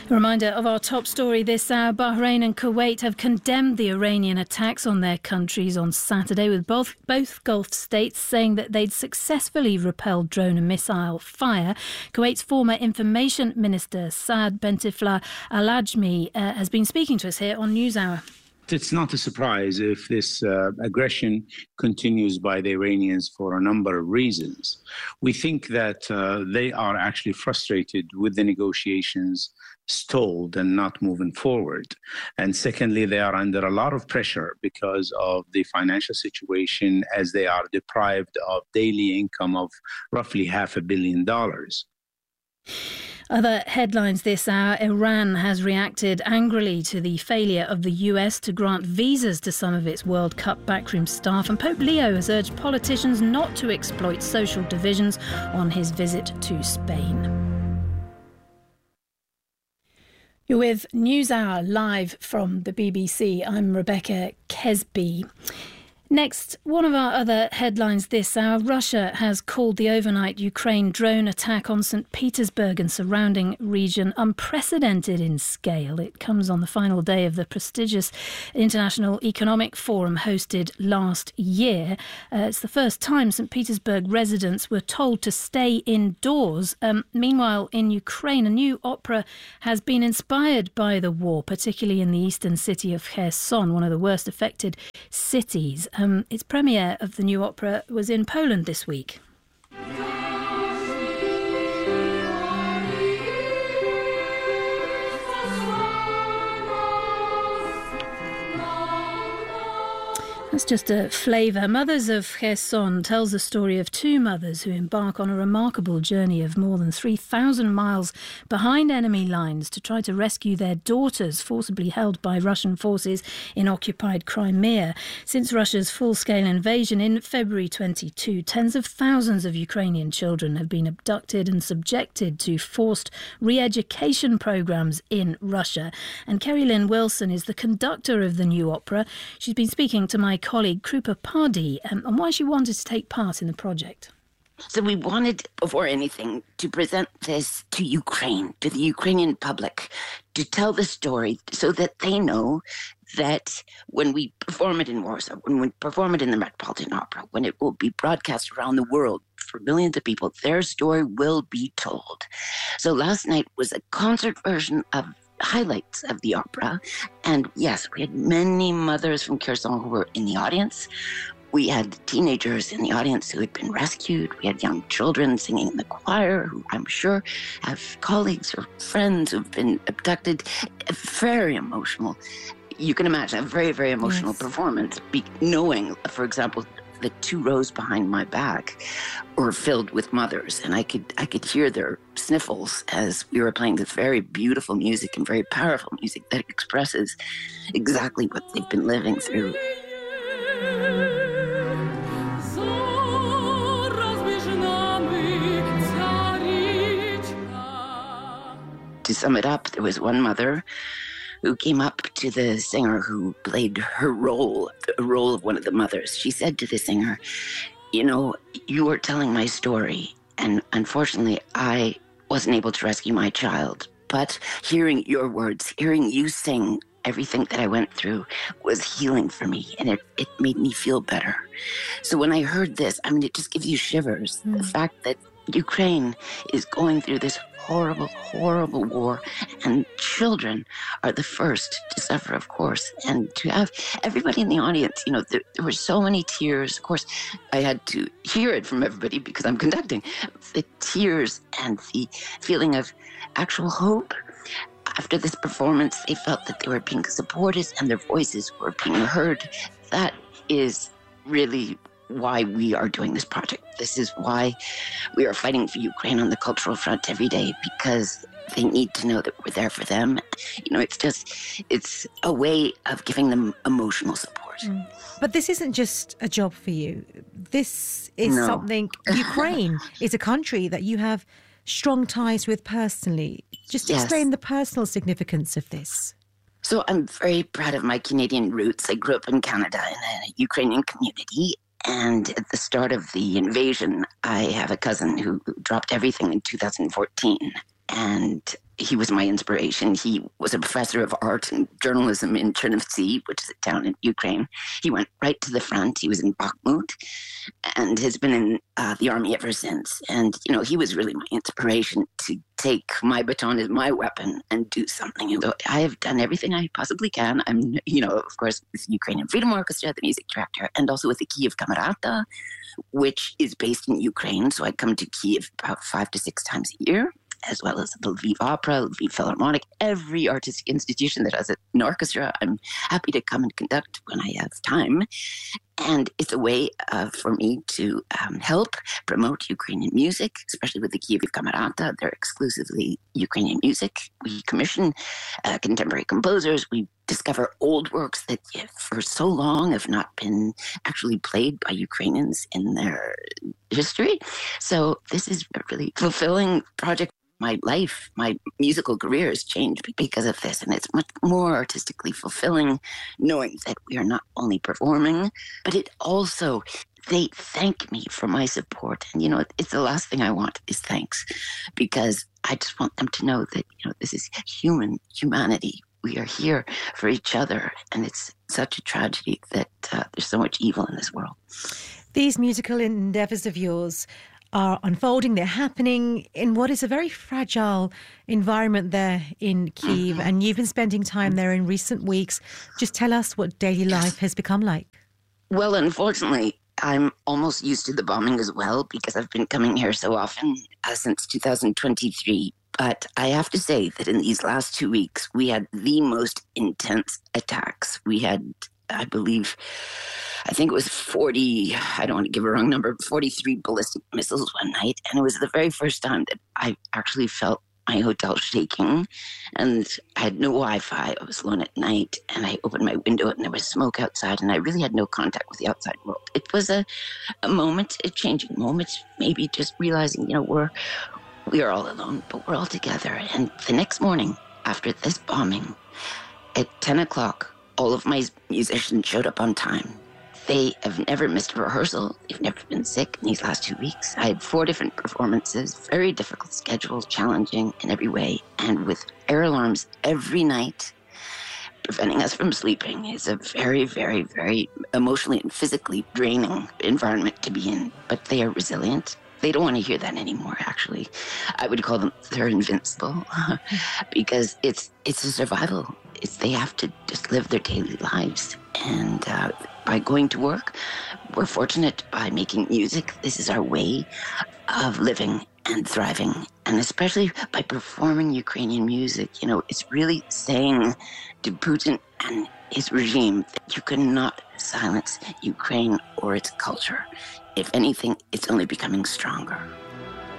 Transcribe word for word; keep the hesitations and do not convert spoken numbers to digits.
A reminder of our top story this hour. Bahrain and Kuwait have condemned the Iranian attacks on their countries on Saturday, with both, both Gulf states saying that they'd successfully repelled drone and missile fire. Kuwait's former Information Minister Saad Bentifla Al-Ajmi uh, has been speaking to us here on NewsHour. It's not a surprise if this uh, aggression continues by the Iranians for a number of reasons. We think that uh, they are actually frustrated with the negotiations stalled and not moving forward. And secondly, they are under a lot of pressure because of the financial situation, as they are deprived of daily income of roughly half a billion dollars. Other headlines this hour. Iran has reacted angrily to the failure of the U S to grant visas to some of its World Cup backroom staff, and Pope Leo has urged politicians not to exploit social divisions on his visit to Spain. You're with NewsHour live from the B B C. I'm Rebecca Kesby. Next, one of our other headlines this hour. Russia has called the overnight Ukraine drone attack on Saint Petersburg and surrounding region unprecedented in scale. It comes on the final day of the prestigious International Economic Forum hosted last year. Uh, it's the first time Saint Petersburg residents were told to stay indoors. Um, meanwhile, in Ukraine, a new opera has been inspired by the war, particularly in the eastern city of Kherson, one of the worst affected cities. Um, its premiere of the new opera was in Poland this week. That's just a flavour. Mothers of Kherson tells the story of two mothers who embark on a remarkable journey of more than three thousand miles behind enemy lines to try to rescue their daughters forcibly held by Russian forces in occupied Crimea. Since Russia's full-scale invasion in February twenty-two, tens of thousands of Ukrainian children have been abducted and subjected to forced re-education programmes in Russia. And Kerry Lynn Wilson is the conductor of the new opera. She's been speaking to my colleague Krupa Pardee um, on why she wanted to take part in the project. So we wanted, before anything, to present this to Ukraine, to the Ukrainian public, to tell the story so that they know that when we perform it in Warsaw, when we perform it in the Metropolitan Opera, when it will be broadcast around the world for millions of people, their story will be told. So last night was a concert version of highlights of the opera. And yes, we had many mothers from Kherson who were in the audience. We had teenagers in the audience who had been rescued. We had young children singing in the choir who I'm sure have colleagues or friends who've been abducted. Very emotional. You can imagine a very, very emotional yes. performance, be, knowing, for example, the two rows behind my back were filled with mothers, and I could I could hear their sniffles as we were playing this very beautiful music and very powerful music that expresses exactly what they've been living through. To sum it up, there was one mother who came up to the singer who played her role, the role of one of the mothers. She said to the singer, you know, you are telling my story, and unfortunately, I wasn't able to rescue my child. But hearing your words, hearing you sing everything that I went through was healing for me, and it, it made me feel better. So when I heard this, I mean, it just gives you shivers. Mm. The fact that Ukraine is going through this horrible, horrible war, and children are the first to suffer, of course. And to have everybody in the audience, you know, there, there were so many tears. Of course, I had to hear it from everybody because I'm conducting. The tears and the feeling of actual hope. After this performance, they felt that they were being supported and their voices were being heard. That is really why we are doing this project. This is why we are fighting for Ukraine on the cultural front every day, because they need to know that we're there for them. You know, it's just, it's a way of giving them emotional support. Mm. But this isn't just a job for you. This is No. something, Ukraine is a country that you have strong ties with personally. Just Yes. explain the personal significance of this. So I'm very proud of my Canadian roots. I grew up in Canada in a Ukrainian community. And at the start of the invasion, I have a cousin who dropped everything in two thousand fourteen. And he was my inspiration. He was a professor of art and journalism in Chernivtsi, which is a town in Ukraine. He went right to the front. He was in Bakhmut and has been in uh, the army ever since. And, you know, he was really my inspiration to take my baton as my weapon and do something. And so I have done everything I possibly can. I'm, you know, of course, with Ukrainian Freedom Orchestra, the music director, and also with the Kiev Kamerata, which is based in Ukraine. So I come to Kiev about five to six times a year, as well as the Lviv Opera, Lviv Philharmonic, every artistic institution that has an orchestra. I'm happy to come and conduct when I have time. And it's a way uh, for me to um, help promote Ukrainian music, especially with the Kiev Kamerata. They're exclusively Ukrainian music. We commission uh, contemporary composers. We discover old works that yeah, for so long have not been actually played by Ukrainians in their history. So this is a really fulfilling project. My life, my musical career has changed because of this. And it's much more artistically fulfilling knowing that we are not only performing, but it also, they thank me for my support. And, you know, it's the last thing I want is thanks, because I just want them to know that, you know, this is human, humanity. We are here for each other. And it's such a tragedy that uh, there's so much evil in this world. These musical endeavours of yours are unfolding, they're happening in what is a very fragile environment there in Kyiv, and you've been spending time there in recent weeks. Just tell us what daily life has become like. Well, unfortunately, I'm almost used to the bombing as well, because I've been coming here so often uh, since two thousand twenty-three. But I have to say that in these last two weeks, we had the most intense attacks. We had, I believe, I think it was forty, I don't want to give a wrong number, forty-three ballistic missiles one night. And it was the very first time that I actually felt my hotel shaking. And I had no Wi-Fi. I was alone at night. And I opened my window and there was smoke outside. And I really had no contact with the outside world. It was a, a moment, a changing moment, maybe just realizing, you know, we're, we are all alone, but we're all together. And the next morning after this bombing, at ten o'clock, all of my musicians showed up on time. They have never missed a rehearsal. They've never been sick in these last two weeks. I had four different performances, very difficult schedules, challenging in every way. And with air alarms every night, preventing us from sleeping is a very, very, very emotionally and physically draining environment to be in. But they are resilient. They don't want to hear that anymore, actually. I would call them, they're invincible because it's it's a survival. It's, they have to just live their daily lives. And uh, by going to work, we're fortunate by making music. This is our way of living and thriving. And especially by performing Ukrainian music, you know, it's really saying to Putin and his regime that you cannot silence Ukraine or its culture. If anything, it's only becoming stronger.